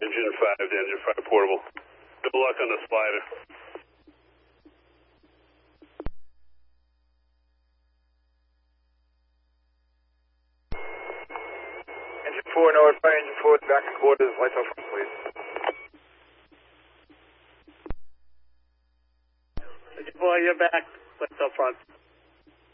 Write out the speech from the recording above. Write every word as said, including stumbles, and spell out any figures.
Engine five to engine five portable. Good luck on the slider. Engine four, notify engine four, back in quarters, lights off front, please. Engine four, you're back. Lights up front.